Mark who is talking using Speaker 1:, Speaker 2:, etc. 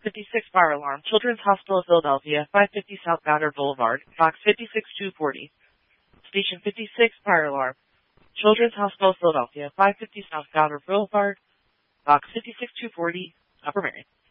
Speaker 1: 56 Fire Alarm, Children's Hospital of Philadelphia, 550 South Goddard Boulevard, Box 56240. Station 56 Fire Alarm, Children's Hospital of Philadelphia, 550 South Goddard Boulevard, Box 56240, Upper Marion.